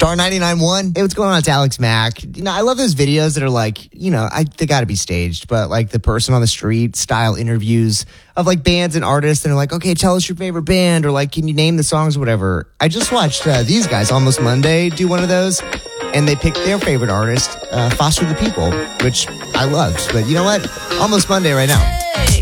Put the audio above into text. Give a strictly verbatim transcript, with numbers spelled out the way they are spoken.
Star ninety-nine point one. Hey, what's going on? It's Alex Mack. You know, I love those videos that are like, you know, I, they got to be staged, but like the person on the street style interviews of like bands and artists, and they're like, okay, tell us your favorite band, or like, can you name the songs or whatever. I just watched uh, these guys, Almost Monday, do one of those, and they picked their favorite artist, uh, Foster the People, which I loved. But you know what? Almost Monday right now.